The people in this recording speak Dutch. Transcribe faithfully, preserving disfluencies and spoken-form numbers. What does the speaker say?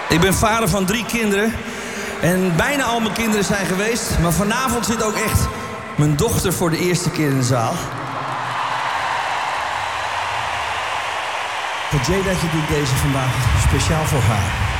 Ik ben vader van drie kinderen. En bijna al mijn kinderen zijn geweest. Maar vanavond zit ook echt mijn dochter voor de eerste keer in de zaal. Voor Jadaatje doe ik deze vandaag speciaal voor haar.